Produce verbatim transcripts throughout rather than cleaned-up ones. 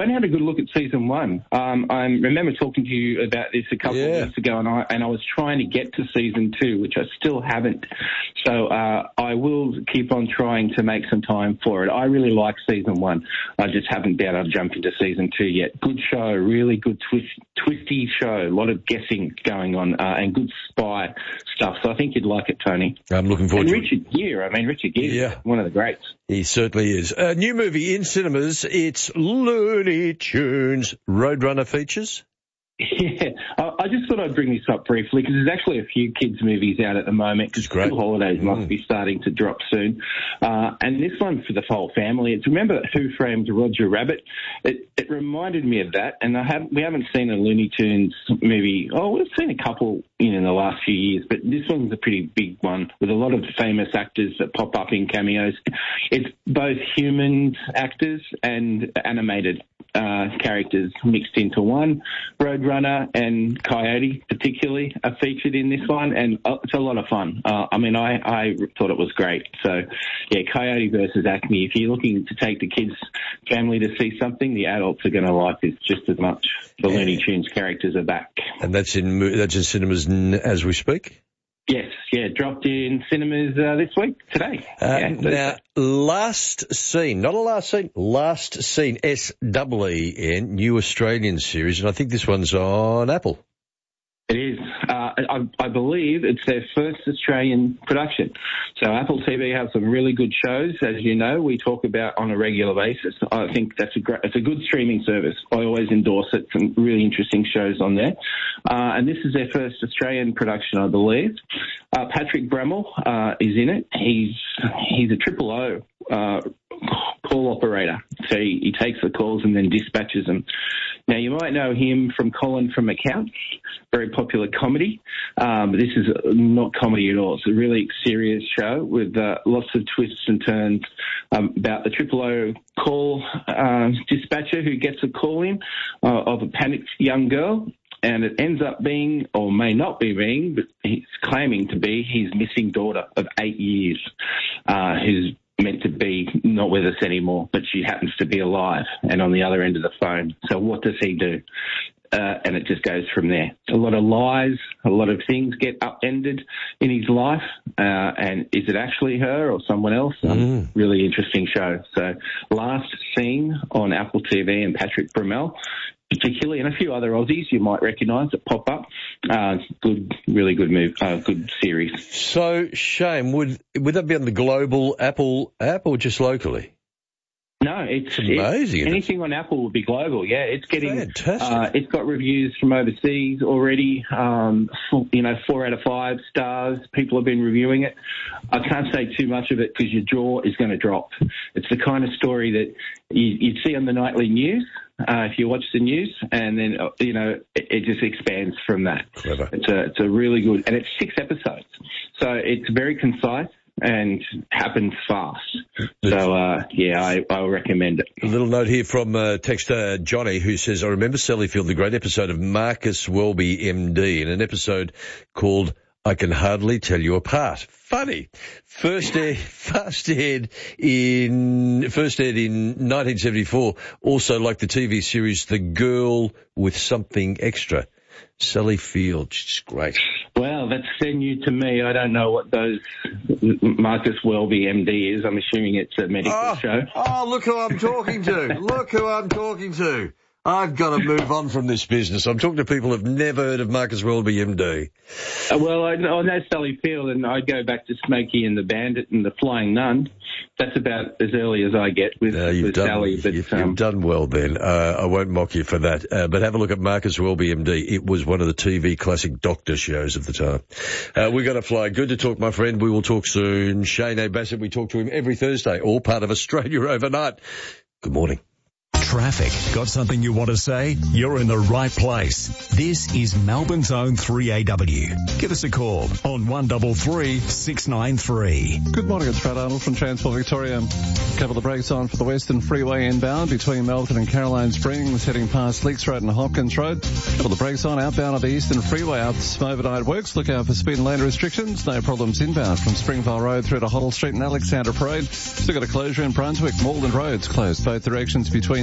only had a good look at season one. Um, I remember talking to you about this a couple Yeah. of weeks ago, and I and I was trying to get to season two, which I still haven't. So uh, I will keep on trying to make some time for it. I really like season one. I just haven't been able to jump into season two yet. Good show, really good twist, twisty show. A lot of guessing going on, uh, and good spy stuff. So I think you'd like it, Tony. I'm looking forward and to Richard Gere. I mean, Richard Gere, Yeah. one of the greats. it. He certainly is. A new movie in cinemas. It's Looney Tunes. Roadrunner features. Yeah, I, I just thought I'd bring this up briefly because there's actually a few kids' movies out at the moment because great. school holidays Mm. must be starting to drop soon. Uh, and this one's for the whole family. It's remember Who Framed Roger Rabbit? It, it reminded me of that, and I have we haven't seen a Looney Tunes movie. Oh, we've seen a couple you know, in the last few years, but this one's a pretty big one with a lot of famous actors that pop up in cameos. It's both human actors and animated uh, characters mixed into one. Roadrunner and Coyote particularly are featured in this one, and uh, it's a lot of fun. Uh, I mean, I, I thought it was great. So, yeah, Coyote versus Acme. If you're looking to take the kids' family to see something, the adults are going to like this just as much. The Yeah. Looney Tunes characters are back. And that's in mo- that's in cinemas n- as we speak. Yes, yeah, dropped in cinemas uh, this week, today. Uh, yeah, now, Last Scene, not a last scene, Last Scene, S E E N, new Australian series, and I think this one's on Apple. It is. Uh, I, I believe it's their first Australian production. So Apple T V have some really good shows, as you know, we talk about on a regular basis. I think that's a great, it's a good streaming service. I always endorse it. Some really interesting shows on there. Uh, and this is their first Australian production, I believe. Uh, Patrick Bremmel uh, is in it. He's he's a triple O uh, call operator. So he, he takes the calls and then dispatches them. Now, you might know him from Colin from Accounts, very popular comedy. Um, this is not comedy at all. It's a really serious show with uh, lots of twists and turns um, about the triple O call uh, dispatcher who gets a call in uh, of a panicked young girl. And it ends up being, or may not be being, but he's claiming to be his missing daughter of eight years, uh, who's meant to be not with us anymore, but she happens to be alive and on the other end of the phone. So what does he do? Uh, and it just goes from there. A lot of lies, a lot of things get upended in his life. Uh, and is it actually her or someone else? Um, Mm. Really interesting show. So Last Scene on Apple T V, and Patrick Bremmel particularly, and a few other Aussies you might recognise that pop up. Uh, good, really good move, uh, good series. So, Shane, would would that be on the global Apple app or just locally? No, it's, It's amazing, it's isn't anything on Apple would be global. Yeah, it's getting. Fantastic. Uh, it's got reviews from overseas already. Um, four, you know, four out of five stars. People have been reviewing it. I can't say too much of it because your jaw is going to drop. It's the kind of story that you, you'd see on the nightly news. Uh, if you watch the news, and then, uh, you know, it, it just expands from that. Clever. It's a, it's a really good, and it's six episodes. So it's very concise and happens fast. So, uh, yeah, I, I recommend it. A little note here from uh, texter Johnny, who says, I remember Sally Field, the great episode of Marcus Welby, M D, in an episode called I Can Hardly Tell You Apart. Funny. First aired, first aired in, first aired in nineteen seventy-four. Also like the T V series The Girl with Something Extra. Sally Field, she's great. Well, that's then new to me. I don't know what those Marcus Welby, M D is. I'm assuming it's a medical Oh, show. oh, look who I'm talking to. Look who I'm talking to. I've got to move on from this business. I'm talking to people who've never heard of Marcus Welby, M D. Uh, well, I know, I know Sally Field, and I go back to Smokey and the Bandit and the Flying Nun. That's about as early as I get with, Uh, you've, with done, Sally. But you've, um, you've done well then. Uh, I won't mock you for that. Uh, but have a look at Marcus Welby, M D. It was one of the T V classic doctor shows of the time. Uh, we've got to fly. Good to talk, my friend. We will talk soon. Shane A. Bassett, we talk to him every Thursday, all part of Australia Overnight. Good morning. Traffic. Got something you want to say? You're in the right place. This is Melbourne's own three A W. Give us a call on one three three, six nine three. Good morning, it's Brad Arnold from Transport Victoria. Couple of brakes on for the Western Freeway inbound between Melton and Caroline Springs, heading past Leaks Road and Hopkins Road. Couple of brakes on outbound of the Eastern Freeway after overnight works. Look out for speed and lane restrictions. No problems inbound from Springvale Road through to Hoddle Street and Alexandra Parade. Still got a closure in Brunswick. Malden Road's closed both directions between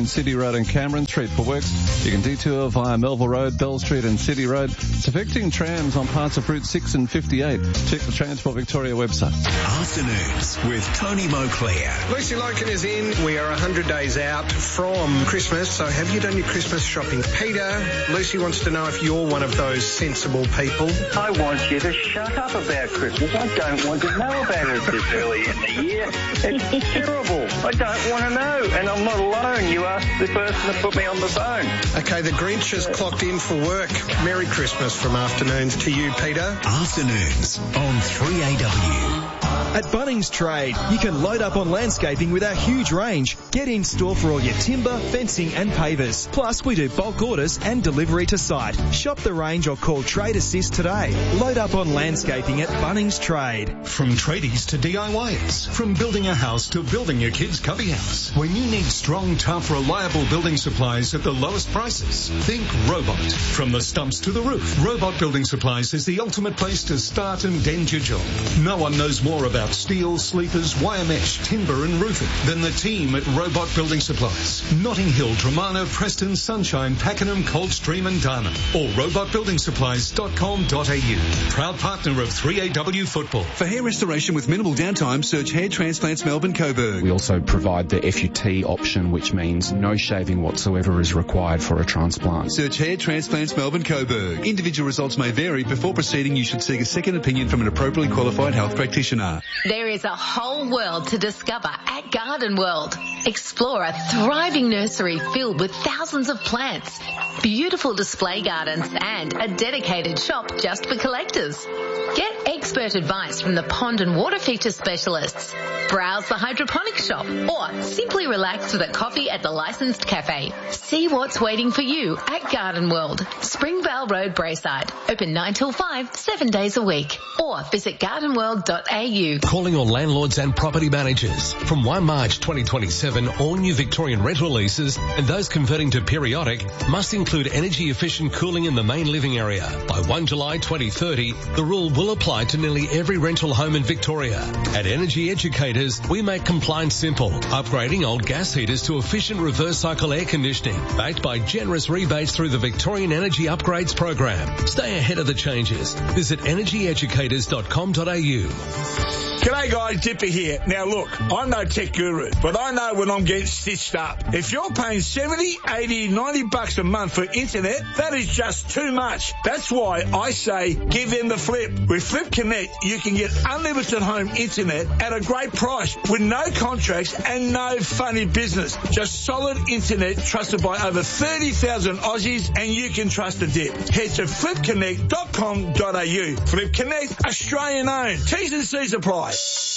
City Road and Cameron Street for works. You can detour via Melville Road, Bell Street and City Road. It's affecting trams on parts of Route six and fifty-eight. Check the Transport Victoria website. Afternoons with Tony Moclair. Lucy Loken is in. We are one hundred days out from Christmas, so have you done your Christmas shopping? Peter, Lucy wants to know if you're one of those sensible people. I want you to shut up about Christmas. I don't want to know about it this early in the year. It's terrible. I don't want to know, and I'm not alone. You asked the person to put me on the phone. Okay, the Grinch has clocked in for work. Merry Christmas from Afternoons to you, Peter. Afternoons on three A W. At Bunnings Trade, you can load up on landscaping with our huge range. Get in store for all your timber, fencing and pavers. Plus, we do bulk orders and delivery to site. Shop the range or call Trade Assist today. Load up on landscaping at Bunnings Trade. From tradies to D I Yers, from building a house to building your kid's cubby house. When you need strong, tough, reliable building supplies at the lowest prices, think Robot. From the stumps to the roof, Robot Building Supplies is the ultimate place to start and end your job. No one knows more about steel, sleepers, wire mesh, timber and roofing than the team at Robot Building Supplies. Notting Hill, Dramana, Preston, Sunshine, Pakenham, Coldstream and Darnham. Or robot building supplies dot com dot a u. Proud partner of three A W Football. For hair restoration with minimal downtime, search Hair Transplants Melbourne Coburg. We also provide the F U T option, which means no shaving whatsoever is required for a transplant. Search Hair Transplants Melbourne Coburg. Individual results may vary. Before proceeding, you should seek a second opinion from an appropriately qualified health practitioner. There is a whole world to discover at Garden World. Explore a thriving nursery filled with thousands of plants, beautiful display gardens and a dedicated shop just for collectors. Get expert advice from the pond and water feature specialists. Browse the hydroponic shop or simply relax with a coffee at the licensed cafe. See what's waiting for you at Garden World, Springvale Road, Braeside. Open nine till five, seven days a week. Or visit garden world dot a u. Calling all landlords and property managers. From first of March twenty twenty-seven, all new Victorian rental leases and those converting to periodic must include energy efficient cooling in the main living area. By first of July twenty thirty, the rule will apply to nearly every rental home in Victoria. At Energy Educators, we make compliance simple, upgrading old gas heaters to efficient reverse cycle air conditioning, backed by generous rebates through the Victorian Energy Upgrades program. Stay ahead of the changes. Visit energy educators dot com dot a u. G'day guys, Dipper here. Now look, I'm no tech guru, but I know when I'm getting stitched up. If you're paying seventy, eighty, ninety bucks a month for internet, that is just too much. That's why I say give them the flip. With Flip Connect, you can get unlimited home internet at a great price with no contracts and no funny business. Just solid internet trusted by over thirty thousand Aussies, and you can trust a dip. Head to flip connect dot com dot a u. Flip Connect, Australian owned. T's and C's apply.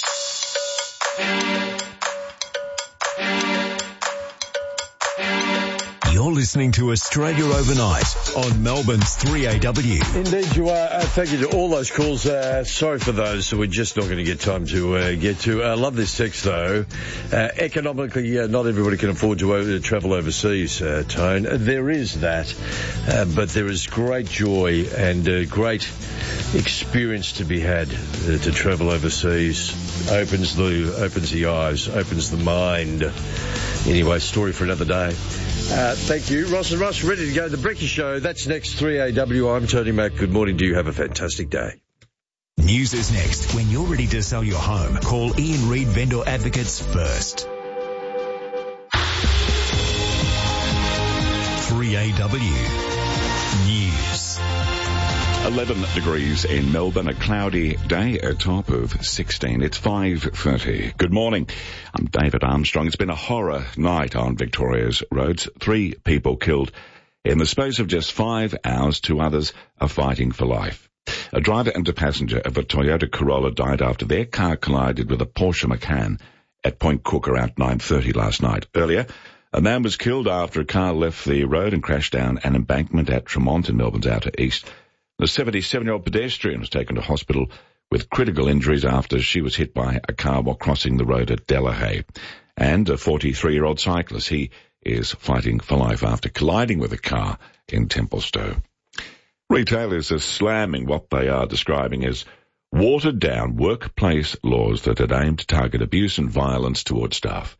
You're listening to Australia Overnight on Melbourne's three A W. Indeed you are. Uh, thank you to all those calls. Uh, sorry for those that we're just not going to get time to uh, get to. I uh, love this text though. Uh, economically, uh, not everybody can afford to, over, to travel overseas, uh, Tone. Uh, there is that. Uh, but there is great joy and uh, great experience to be had uh, to travel overseas. Opens the, opens the eyes, opens the mind. Anyway, story for another day. Uh, thank you. Ross and Ross, ready to go to the Breakfast Show. That's next, three A W. I'm Tony Mack. Good morning to you. Have a fantastic day. News is next. When you're ready to sell your home, call Ian Reid Vendor Advocates first. three A W News. eleven degrees in Melbourne, a cloudy day, a top of sixteen. It's five thirty. Good morning. I'm David Armstrong. It's been a horror night on Victoria's roads. Three people killed in the space of just five hours. Two others are fighting for life. A driver and a passenger of a Toyota Corolla died after their car collided with a Porsche Macan at Point Cook around nine thirty last night. Earlier, a man was killed after a car left the road and crashed down an embankment at Tremont in Melbourne's outer east. The seventy-seven-year-old pedestrian was taken to hospital with critical injuries after she was hit by a car while crossing the road at Delahaye. And a forty-three-year-old cyclist, he is fighting for life after colliding with a car in Templestowe. Retailers are slamming what they are describing as watered-down workplace laws that had aimed to target abuse and violence towards staff.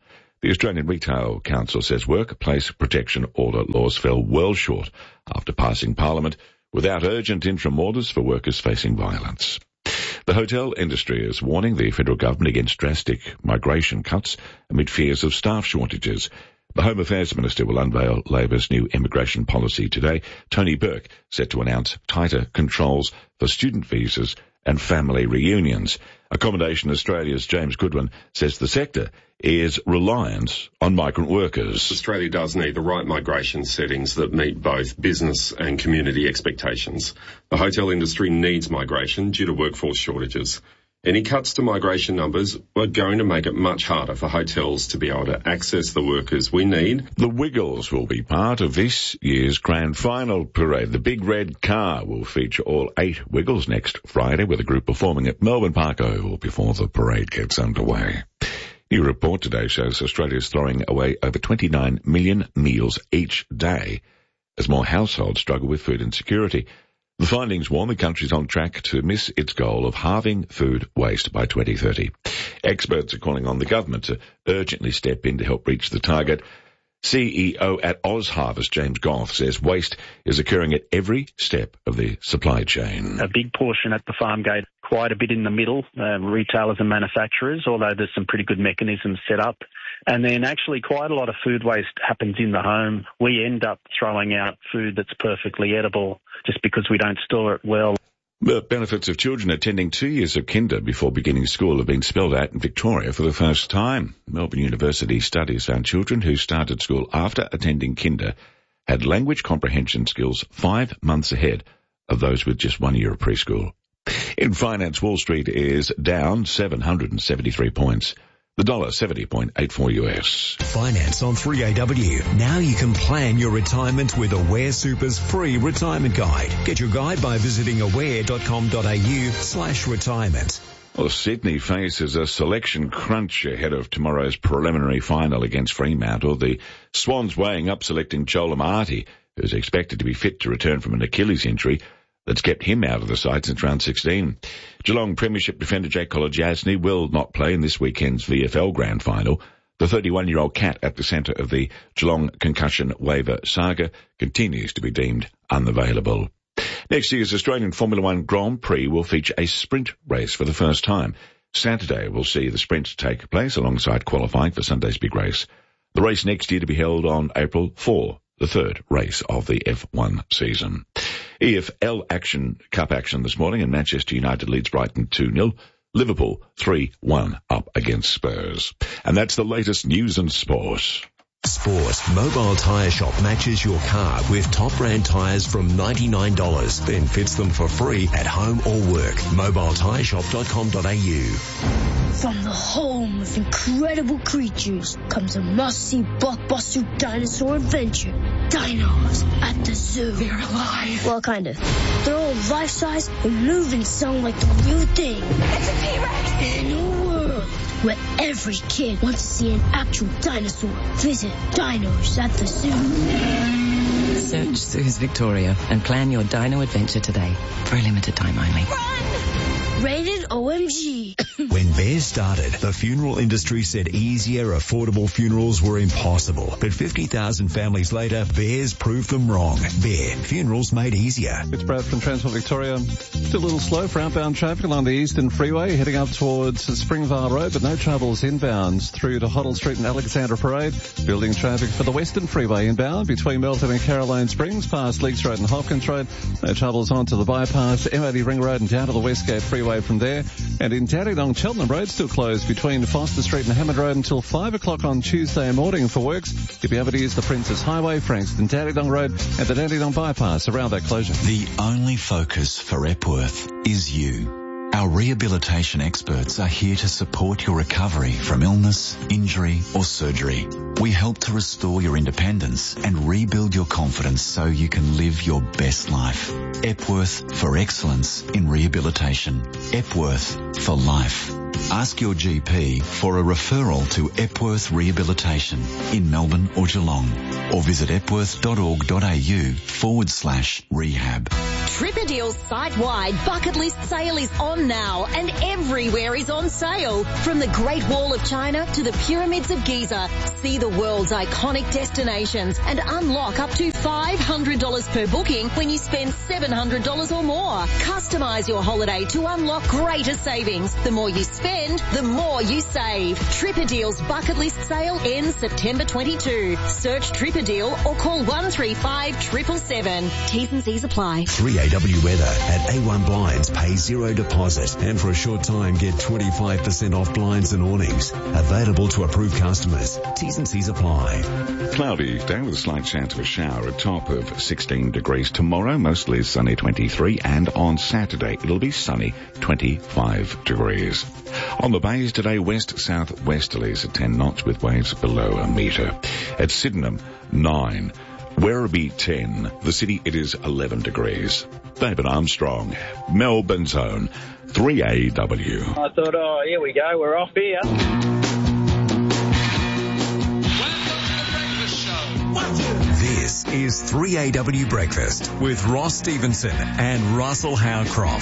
The Australian Retail Council says workplace protection order laws fell well short after passing Parliament without urgent interim orders for workers facing violence. The hotel industry is warning the federal government against drastic migration cuts amid fears of staff shortages. The Home Affairs Minister will unveil Labor's new immigration policy today. Tony Burke set to announce tighter controls for student visas and family reunions. Accommodation Australia's James Goodwin says the sector is reliant on migrant workers. Australia does need the right migration settings that meet both business and community expectations. The hotel industry needs migration due to workforce shortages. Any cuts to migration numbers are going to make it much harder for hotels to be able to access the workers we need. The Wiggles will be part of this year's Grand Final parade. The Big Red Car will feature all eight Wiggles next Friday, with a group performing at Melbourne Park Oval before the parade gets underway. New report today shows Australia is throwing away over twenty-nine million meals each day as more households struggle with food insecurity. The findings warn the country is on track to miss its goal of halving food waste by twenty thirty. Experts are calling on the government to urgently step in to help reach the target. C E O at OzHarvest, James Goff, says waste is occurring at every step of the supply chain. A big portion at the farm gate, quite a bit in the middle, uh, retailers and manufacturers, although there's some pretty good mechanisms set up. And then actually quite a lot of food waste happens in the home. We end up throwing out food that's perfectly edible just because we don't store it well. The benefits of children attending two years of kinder before beginning school have been spelled out in Victoria for the first time. Melbourne University studies found children who started school after attending kinder had language comprehension skills five months ahead of those with just one year of preschool. In finance, Wall Street is down seven hundred seventy-three points. The dollar seventy point eight four U S. Finance on three A W. Now you can plan your retirement with Aware Super's free retirement guide. Get your guide by visiting aware.com.au slash retirement. Well, Sydney faces a selection crunch ahead of tomorrow's preliminary final against Fremantle. The Swans weighing up selecting Joel Amartey, who's expected to be fit to return from an Achilles injury that's kept him out of the side since round sixteen. Geelong Premiership defender Jake Kolodjasny will not play in this weekend's V F L Grand Final. The thirty-one-year-old cat at the centre of the Geelong concussion waiver saga continues to be deemed unavailable. Next year's Australian Formula One Grand Prix will feature a sprint race for the first time. Saturday will see the sprint take place alongside qualifying for Sunday's big race. The race next year to be held on April fourth, the third race of the F one season. E F L action, Cup action this morning, and Manchester United leads Brighton two nil. Liverpool three one up against Spurs. And that's the latest news and sport. Sport. Mobile Tyre Shop matches your car with top brand tyres from ninety-nine dollars, then fits them for free at home or work. mobile tyre shop dot com dot a u. From the home of incredible creatures comes a must-see blockbuster dinosaur adventure. Dinos at the zoo. They're alive. Well, kind of. They're all life-size and move and sound like the real thing. It's a T-Rex! In a world where every kid wants to see an actual dinosaur. Visit Dinos at the Zoo. Search Zoos Victoria and plan your dino adventure today for a limited time only. Run! Rated O M G. When Bears started, the funeral industry said easier, affordable funerals were impossible. But fifty thousand families later, Bears proved them wrong. Bear, funerals made easier. It's Brad from Transport Victoria. Still a little slow for outbound traffic along the Eastern Freeway, heading up towards Springvale Road, but no troubles inbound through to Hoddle Street and Alexandra Parade. Building traffic for the Western Freeway inbound between Melton and Caroline Springs, past Leakes Road and Hopkins Road. No troubles onto the bypass, M O D Ring Road and down to the Westgate Freeway from there. And in Dandenong, Cheltenham Road still closed between Foster Street and Hammond Road until five o'clock on Tuesday morning for works. You'll be able to use the Princess Highway, Frankston, Dandenong Road and the Dandenong Bypass around that closure. The only focus for Epworth is you. Our rehabilitation experts are here to support your recovery from illness, injury or surgery. We help to restore your independence and rebuild your confidence so you can live your best life. Epworth for excellence in rehabilitation. Epworth for life. Ask your G P for a referral to Epworth Rehabilitation in Melbourne or Geelong, or visit epworth.org.au forward slash rehab. Tripadeal's site-wide bucket list sale is on now, and everywhere is on sale. From the Great Wall of China to the Pyramids of Giza, see the world's iconic destinations and unlock up to five hundred dollars per booking when you spend seven hundred dollars or more. Customise your holiday to unlock greater savings. The more you spend, the more you save. Tripadeal's bucket list sale ends September twenty-second. Search Tripadeal or call one three five seven seven seven. T's and C's apply. three A W weather at A one Blinds. Pay zero deposit and for a short time get twenty-five percent off blinds and awnings. Available to approved customers. T's and C's apply. Cloudy day with a slight chance of a shower, a top of sixteen degrees. Tomorrow, mostly sunny, twenty-three, and on Saturday, it'll be sunny, twenty-five degrees. On the bays today, west-southwesterlies at ten knots with waves below a metre. At Sydenham, nine. Werribee, ten. The city, it is eleven degrees. David Armstrong, Melbourne's own, three A W. I thought, oh, here we go, we're off here. This is three A W Breakfast with Ross Stevenson and Russell Howcroft.